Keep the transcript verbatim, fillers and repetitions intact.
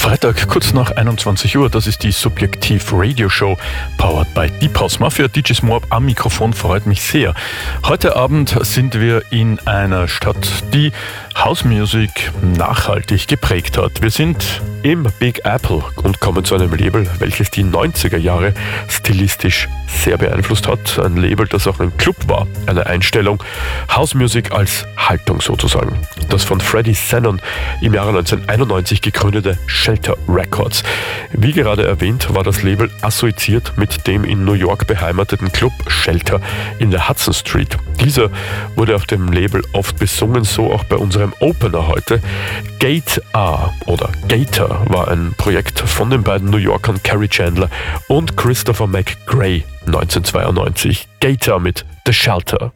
Freitag, kurz nach einundzwanzig Uhr, das ist die Subjektiv Radio Show, powered by Deep House Mafia. D J Smorp am Mikrofon, freut mich sehr. Heute Abend sind wir in einer Stadt, die House Music nachhaltig geprägt hat. Wir sind im Big Apple und kommen zu einem Label, welches die neunziger Jahre stilistisch sehr beeinflusst hat. Ein Label, das auch ein Club war, eine Einstellung. House Music als Haltung sozusagen. Das von Freddie Shannon im Jahre neunzehnhunderteinundneunzig gegründete Shelter Records. Wie gerade erwähnt, war das Label assoziiert mit dem in New York beheimateten Club Shelter in der Hudson Street. Dieser wurde auf dem Label oft besungen, so auch bei unserem Opener heute. Gate A oder Gator war ein Projekt von den beiden New Yorkern Kerry Chandler und Christopher McGray neunzehnhundertzweiundneunzig. Gator mit The Shelter.